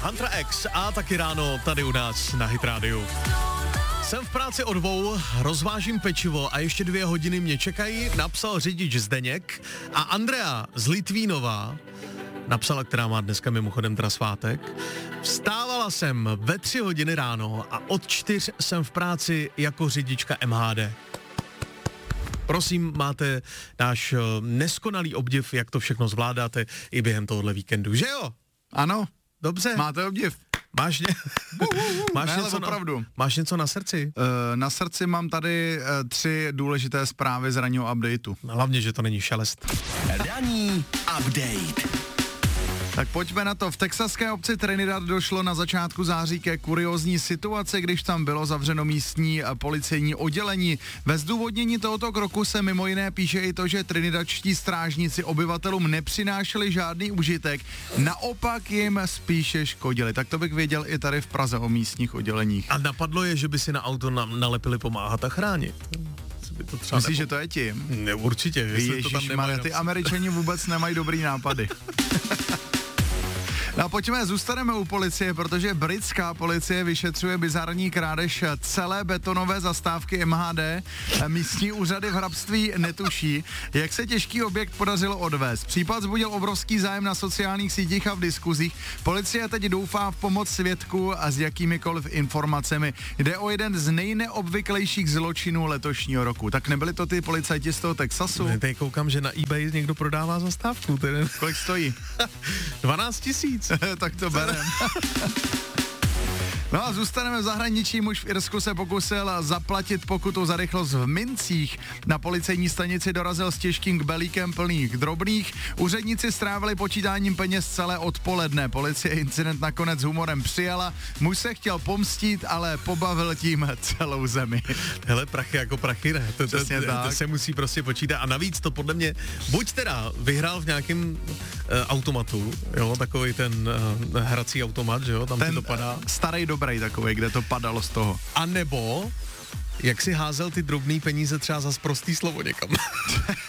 Hunter X a taky ráno tady u nás na Hit Radio. Jsem v práci o 2, rozvážím pečivo a ještě 2 hodiny mě čekají, napsal řidič Zdeněk a Andrea z Litvínova napsala, která má dneska mimochodem teda svátek. Vstávala jsem ve 3 hodiny ráno a od 4 jsem v práci jako řidička MHD. Prosím, máte náš neskonalý obdiv, jak to všechno zvládáte i během tohohle víkendu, že jo? Ano. Dobře. Máte obdiv. Máš něco na srdci? Na srdci mám tady 3 důležité zprávy z ranního updateu. Hlavně, že to není šelest. Ranní update. Tak pojďme na to. V texaské obci Trinidad došlo na začátku září ke kuriózní situaci, když tam bylo zavřeno místní policejní oddělení. Ve zdůvodnění tohoto kroku se mimo jiné píše i to, že trinidadští strážníci obyvatelům nepřinášeli žádný užitek, naopak jim spíše škodili. Tak to bych věděl i tady v Praze o místních odděleních. A napadlo je, že by si na auto nalepili pomáhat a chránit. Myslíš, že to je tím? Ne, určitě. Ježišmarja, ty Američani vůbec nemají dobrý nápady. No a pojďme, zůstaneme u policie, protože britská policie vyšetřuje bizarní krádež celé betonové zastávky MHD. Místní úřady v hrabství netuší, jak se těžký objekt podařilo odvést. Případ vzbudil obrovský zájem na sociálních sítích a v diskuzích. Policie teď doufá v pomoc svědků a s jakýmikoliv informacemi. Jde o jeden z nejneobvyklejších zločinů letošního roku. Tak nebyli to ty policajti z toho Texasu? Teď koukám, že na eBay někdo prodává zastávku. Kolik stojí? 12 000. Tak to berem. No a zůstaneme v zahraničí. Muž v Irsku se pokusil zaplatit pokutu za rychlost v mincích. Na policejní stanici dorazil s těžkým kbelíkem plných drobných. Úředníci strávili počítáním peněz celé odpoledne. Policie incident nakonec s humorem přijala. Muž se chtěl pomstít, ale pobavil tím celou zemi. Hele, prachy jako prachy, ne? To se musí prostě počítat. A navíc to podle mě, buď teda vyhrál v nějakém automatu, jo, takový ten hrací automat, že jo, tam ten, to padá. Starý dobrý takový, kde to padalo z toho. A nebo jak si házel ty drobný peníze třeba za sprostý slovo někam.